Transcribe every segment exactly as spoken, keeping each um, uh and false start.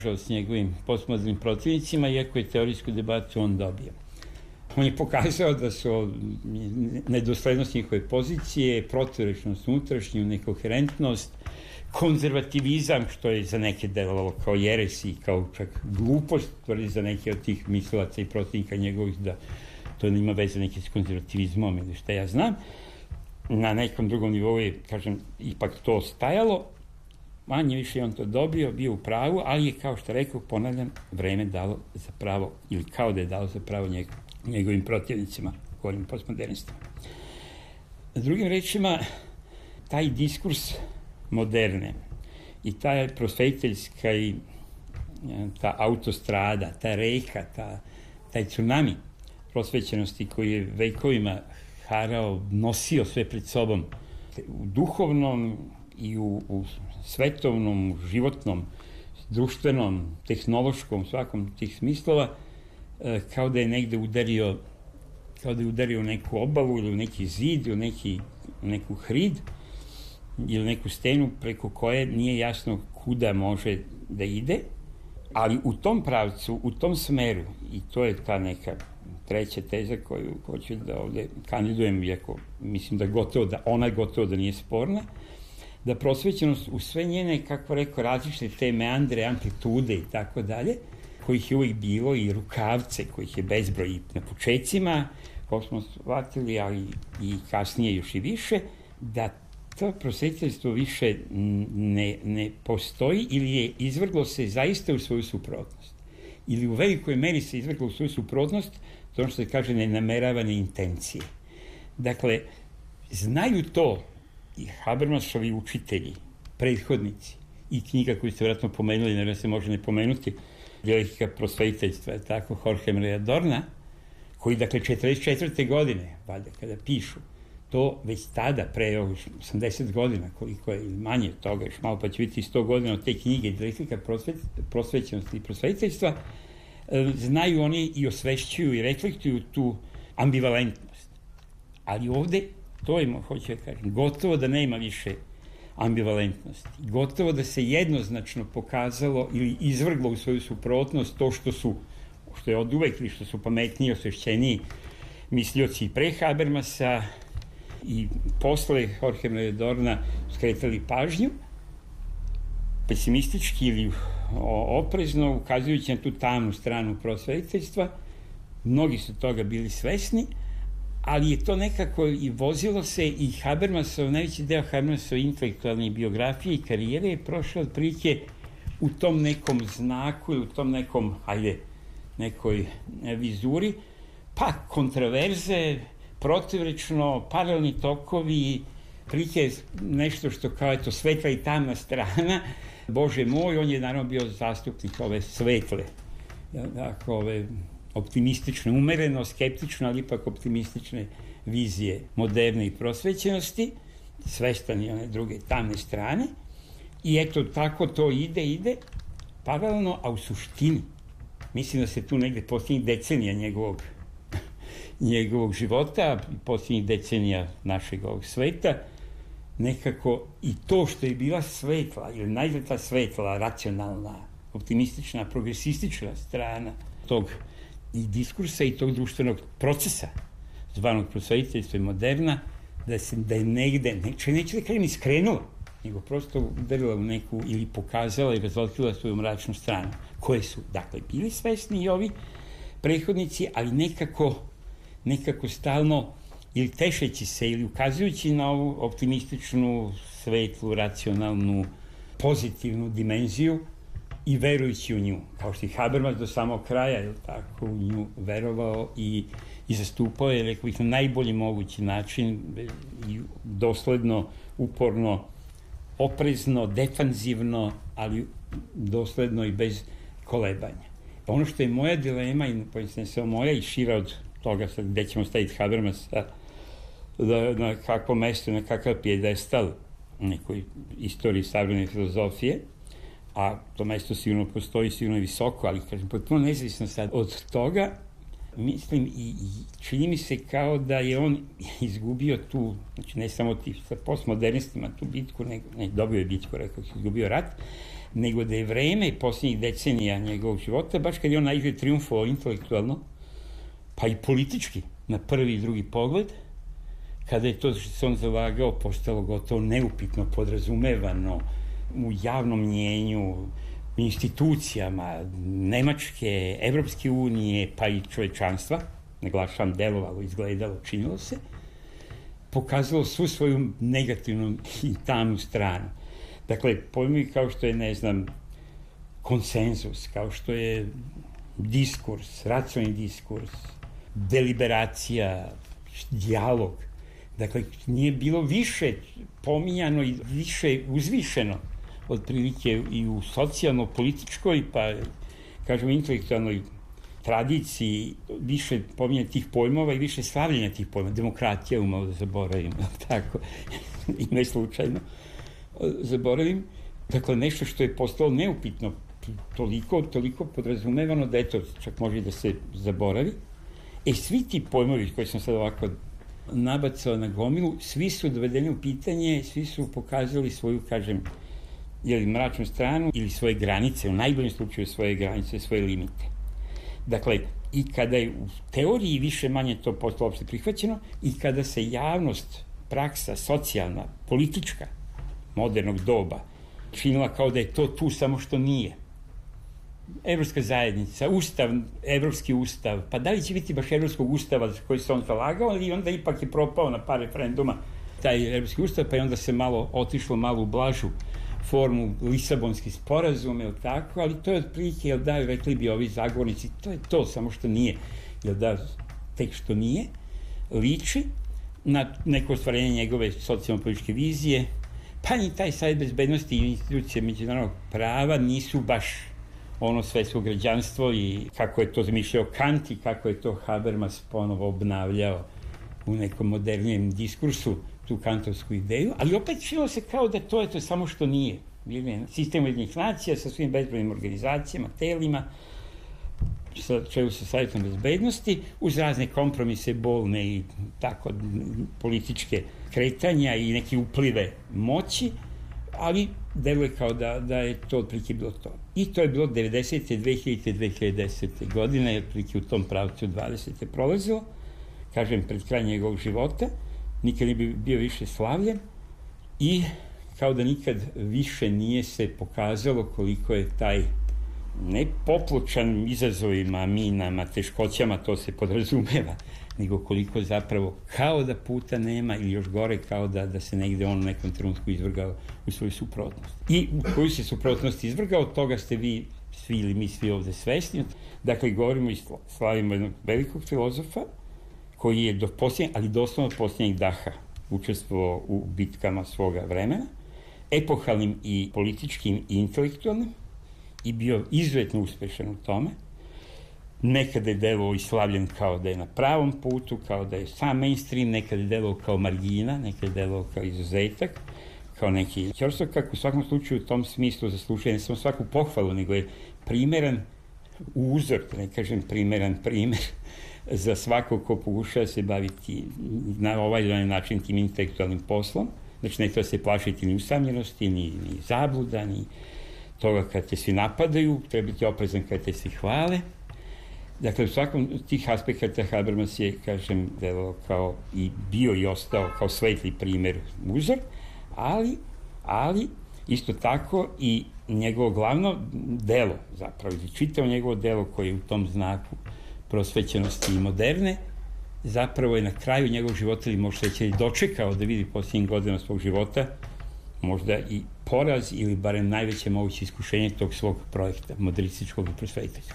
s njegovim postmodernim protivnicima, iako je teorijsku debatu on dobio. On je pokazao da su nedoslednost njihove pozicije, protivrečnost unutrašnju, nekoherentnost, konzervativizam, što je za neke delovalo kao jeresi, kao čak glupost, tvrdi za neke od tih mislilaca i protivnika njegovih da to nema veze neke s konzervativizmom ili šta ja znam. Na nekom drugom nivou je, kažem, ipak to stajalo, manje više on to dobio, bio u pravu, ali je, kao što rekao, ponavljam, vreme dalo za pravo, ili kao da je dalo za pravo njegov, njegovim protivnicima, govorim postmodernistima. Drugim rečima, taj diskurs moderne i ta prosvetiteljska i ta autostrada, ta reka, ta, taj tsunami prosvećenosti koji je vekovima harao, nosio sve pred sobom u duhovnom i u, u svetovnom, u životnom, društvenom, tehnološkom, svakom tih smislova, kao da je negde udario, kao da je udario u neku obalu ili u neki zid ili neki, neku hrid ili neku stenu preko koje nije jasno kuda može da ide, ali u tom pravcu, u tom smeru, i to je ta neka treća teza koju hoću da ovde kandidujem, iako mislim da gotovo da ona gotovo da nije sporna, da prosvećenost u sve njene, kako rekao, različite te meandre, amplitude i tako dalje, kojih je uvijek bilo, i rukavce kojih je bezbroj i na početcima, kako smo shvatili, ali i kasnije još i više, da to prosvetiteljstvo više ne, ne postoji ili je izvrglo se zaista u svoju suprotnost. Ili u velikoj meri se izvrglo u svoju suprotnost, to ono što se kaže nenameravane intencije. Dakle, znaju to i Habermasovi učitelji, prethodnici, i knjiga koju ste vjerojatno pomenuli, ne se može ne pomenuti, Dijalektika prosvetiteljstva, je tako, Jorge Maria Adorna, koji, dakle, četrdeset četvrte godine, valjda, kada pišu, to već tada, pre osamdeset godina, koliko je, ili manje od toga, još malo pa će biti sto godina od te knjige Dijalektika prosvećenosti i prosvetiteljstva, znaju oni i osvešćuju i reflektuju tu ambivalentnost. Ali ovde, to je, hoću da kažem, gotovo da nema više ambivalentnosti. Gotovo da se jednoznačno pokazalo ili izvrglo u svoju suprotnost to što su, što je od uvek, ili što su pametniji, osvešćeniji mislioci pre Habermasa i posle Jorge Maria Adorna skretali pažnju, pesimistički ili oprezno, ukazujući na tu tamnu stranu prosvetiteljstva. Mnogi su toga bili svesni, ali je to nekako i vozilo se i Habermasov, najveći deo Habermasove intelektualne biografije i karijere je prošao otprilike u tom nekom znaku ili u tom nekom, ajde, nekoj vizuri, pa kontraverze, protivrečno, paralelni tokovi, prilike nešto što kao je to svetla i tamna strana. Bože moj, on je naravno bio zastupnik ove svetle, dakle, ove optimistične, umereno, skeptične, ali ipak optimistične vizije moderne i prosvećenosti, svestan i one druge tamne strane. I eto, tako to ide, ide, paralelno, a u suštini, mislim da se tu negde posljednjih decenija njegovog, njegovog života, posljednjih decenija našeg ovog sveta, nekako i to što je bila svetla, ili najzad ta svetla, racionalna, optimistična, progresistična strana tog i diskursa i tog društvenog procesa zvanog prosvetiteljstva i moderna, da, se, da je negde, neće, neće da kažem iskrenula, nego prosto udarila u neku ili pokazala i razotkrila svoju mračnu stranu, koje su, dakle, bili svesni i ovi prethodnici, ali nekako, nekako stalno ili tešeći se ili ukazujući na ovu optimističnu, svetlu, racionalnu, pozitivnu dimenziju i verujući u nju, kao što i Habermas do samog kraja, je tako, u nju verovao i, i zastupao je, rekao bih, na najbolji mogući način i dosledno, uporno, oprezno, defanzivno, ali dosledno i bez kolebanja. Ono što je moja dilema, i pojedinstven se moja i šira od toga sad gde ćemo staviti Habermasa, da, na kakvo mesto, na kakav pijedestal nekoj istoriji savremene filozofije, a to mesto sigurno postoji, sigurno je visoko, ali kažem, potpuno nezavisno sad od toga, mislim i, i čini mi se kao da je on izgubio tu, znači ne samo ti sa postmodernistima tu bitku, ne, ne dobio je bitku, rekao, izgubio rat, nego da je vreme posljednjih decenija njegovog života, baš kad je on najviše triumfovao intelektualno, pa i politički, na prvi i drugi pogled, kada je to što se on zalagao postalo gotovo neupitno, podrazumevano u javnom mnjenju, u institucijama Nemačke, Evropske unije, pa i čovečanstva, naglašavam, delovalo, izgledalo, činilo se, pokazalo svu svoju negativnu i tamnu stranu. Dakle, pojmovi kao što je, ne znam, konsenzus, kao što je diskurs, racionalni diskurs, deliberacija, dijalog. Dakle, nije bilo više pominjano i više uzvišeno otprilike i u socijalno-političkoj, pa, kažemo, intelektualnoj tradiciji više pominjanja tih pojmova i više slavljenja tih pojmova. Demokratija, umalo da zaboravim, tako, i ne slučajno zaboravim. Dakle, nešto što je postalo neupitno, toliko, toliko podrazumevano da eto, čak može da se zaboravi. E, svi ti pojmovi koji sam sad ovako nabacao na gomilu, svi su dovedeni u pitanje, svi su pokazali svoju, kažem, ili mračnu stranu ili svoje granice, u najboljem slučaju svoje granice, svoje limite. Dakle, i kada je u teoriji više manje to postalo opšte prihvaćeno i kada se javnost, praksa, socijalna, politička, modernog doba, činila kao da je to tu, samo što nije. Evropska zajednica, ustav, evropski ustav, pa da li će biti baš evropskog ustava za koji se on zalagao, ali onda ipak je propao na par referenduma taj evropski ustav, pa je onda se malo otišlo malo u blažu formu Lisabonski sporazum, je tako, ali to je otprilike, jel da, rekli bi ovi zagovornici, to je to, samo što nije, jel da, tek što nije, liči na neko ostvarenje njegove socijalno-političke vizije, pa ni taj Savet bezbednosti i institucije međunarodnog prava nisu baš ono svetsko građanstvo i kako je to zamišljao Kant i kako je to Habermas ponovo obnavljao u nekom modernijem diskursu, tu kantovsku ideju, ali opet činilo se kao da to je to samo što nije. Sistem Ujedinjenih nacija sa svim bezbrojnim organizacijama, telima, sa čelu sa Savetom bezbednosti, uz razne kompromise, bolne i tako političke kretanja i neke uplive moći, ali deluje kao da, da je to otprilike bilo to. I to je bilo devedesete, dvehiljadite, dve hiljade desete godine, otprilike u tom pravcu dvadesete prolazilo, kažem, pred kraj njegovog života, nikad nije bio više slavljen i kao da nikad više nije se pokazalo koliko je taj ne popločan izazovima, minama, teškoćama, to se podrazumeva, nego koliko zapravo kao da puta nema ili još gore kao da, da se negde on u nekom trenutku izvrgao u svoju suprotnost. I u koju se suprotnost izvrgao, toga ste vi svi ili mi svi ovde svesni. Dakle, govorimo i slavimo jednog velikog filozofa koji je do posljednjeg, ali doslovno do posljednjeg daha učestvovao u bitkama svoga vremena, epohalnim i političkim i intelektualnim, i bio izuzetno uspešan u tome. Nekada je delovao i slavljen kao da je na pravom putu, kao da je sam mainstream, nekada je delovao kao margina, nekada je delovao kao izuzetak, kao neki ćorsokak. U svakom slučaju u tom smislu zaslužuje ne samo svaku pohvalu, nego je primeran uzor, ne kažem primeran primer, za svakog ko pokušava se baviti na ovaj ili onaj način tim intelektualnim poslom. Znači, ne treba se plašiti ni usamljenosti, ni, ni zabluda, ni toga kad te svi napadaju, treba biti oprezan kad te svi hvale. Dakle, u svakom tih aspekata Habermas je, kažem, delovao kao i bio i ostao kao svetli primer, uzor, ali, ali isto tako i njegovo glavno delo, zapravo, čitao njegovo delo koje je u tom znaku prosvećenosti i moderne, zapravo je na kraju njegovog života, ili možda će dočekao da vidi posljednjih godina svog života, možda i poraz ili barem najveće moguće iskušenje tog svog projekta, modernističkog i prosvetiteljskog.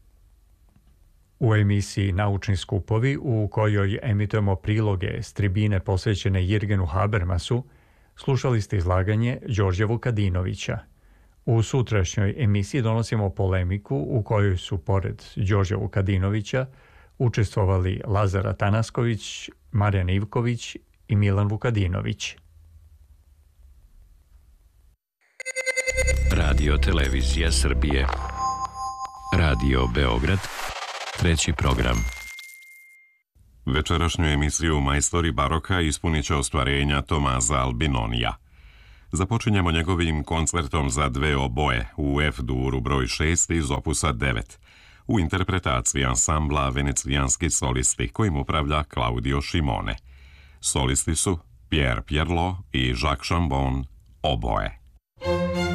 U emisiji Naučni skupovi, u kojoj emitujemo priloge s tribine posvećene Jirgenu Habermasu, slušali ste izlaganje Đorđa Vukadinovića. U sutrašnjoj emisiji donosimo polemiku u kojoj su, pored Đorđa Vukadinovića, učestvovali Lazar Atanasković, Marijan Ivković i Milan Vukadinović. Radio Televizija Srbije. Radio Beograd. Treći program. Večerašnju emisiju Majstori baroka ispunit će ostvarenja Tomaza Albinonija. Započinjemo njegovim koncertom za dve oboje u F-duru broj šest iz opusa devet, u interpretaciji ansambla Venecijanski solisti kojim upravlja Claudio Scimone. Solisti su Pierre Pierlot i Jacques Chambon, oboje.